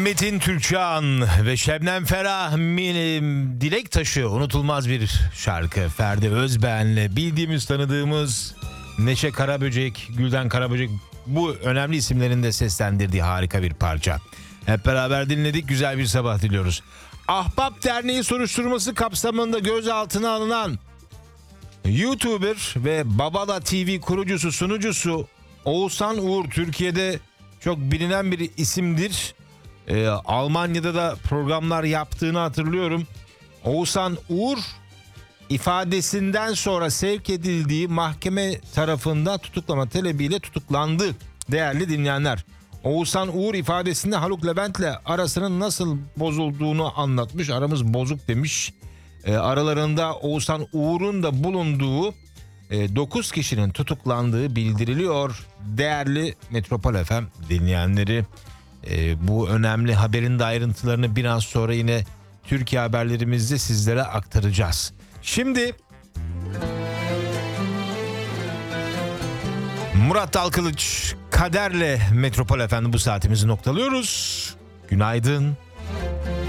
Metin Türkçan ve Şebnem Ferah Dilek Taşı unutulmaz bir şarkı. Ferdi Özbeğen'le bildiğimiz tanıdığımız Neşe Karaböcek, Gülden Karaböcek bu önemli isimlerin de seslendirdiği harika bir parça. Hep beraber dinledik, güzel bir sabah diliyoruz. Ahbap Derneği soruşturması kapsamında gözaltına alınan YouTuber ve Babala TV kurucusu sunucusu Oğuzhan Uğur Türkiye'de çok bilinen bir isimdir. Almanya'da da programlar yaptığını hatırlıyorum. Oğuzhan Uğur ifadesinden sonra sevk edildiği mahkeme tarafından tutuklama talebiyle tutuklandı. Değerli dinleyenler, Oğuzhan Uğur ifadesinde Haluk Levent'le arasının nasıl bozulduğunu anlatmış. Aramız bozuk demiş. Aralarında Oğuzhan Uğur'un da bulunduğu 9 kişinin tutuklandığı bildiriliyor. Değerli Metropol FM dinleyenleri, bu önemli haberin de ayrıntılarını biraz sonra yine Türkiye haberlerimizde sizlere aktaracağız. Şimdi Murat Dalkılıç Kader'le Metropol FM'de bu saatimizi noktalıyoruz. Günaydın.